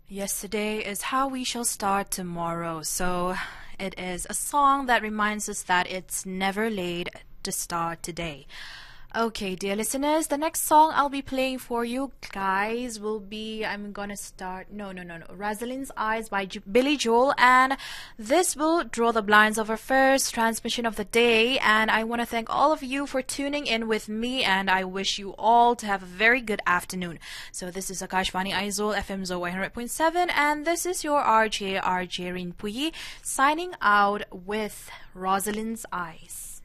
Yesterday is how we shall start tomorrow. So it is a song that reminds us that it's never late to start today. Okay, dear listeners, the next song I'll be playing for you guys will be I'm gonna start no Rosalind's Eyes by Billy Joel, and this will draw the blinds of our first transmission of the day. And I want to thank all of you for tuning in with me, and I wish you all to have a very good afternoon. So this is Akashvani Aizol FM Zo 100.7, and this is your RJ Rin Puyi signing out with Rosalind's Eyes.